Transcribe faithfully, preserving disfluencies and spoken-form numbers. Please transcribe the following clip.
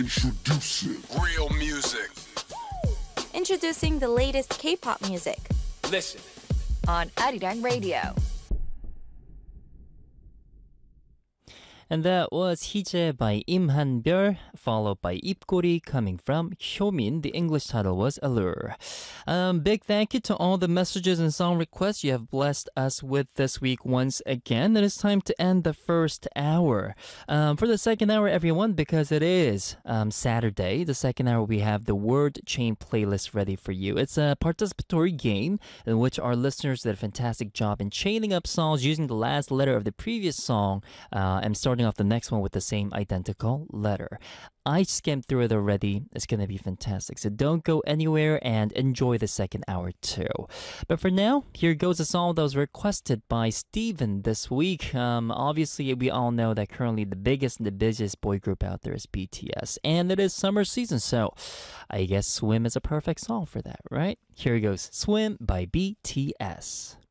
Introducing real music. Introducing the latest K-pop music. Listen on Arirang Radio. And that was 희재 by Im Han-byeol, followed by 입꼬리 coming from Hyomin. The English title was Allure. Um, big thank you to all the messages and song requests you have blessed us with this week once again. It is time to end the first hour. Um, for the second hour, everyone, because it is um, Saturday, the second hour we have the Word Chain playlist ready for you. It's a participatory game in which our listeners did a fantastic job in chaining up songs using the last letter of the previous song uh, and starting off the next one with the same identical letter. I skimmed through it already. It's going to be fantastic. So don't go anywhere and enjoy the second hour too. But for now, here goes a song that was requested by Steven this week. Um, obviously, we all know that currently the biggest and the busiest boy group out there is B T S. And it is summer season, so I guess Swim is a perfect song for that, right? Here goes Swim by B T S.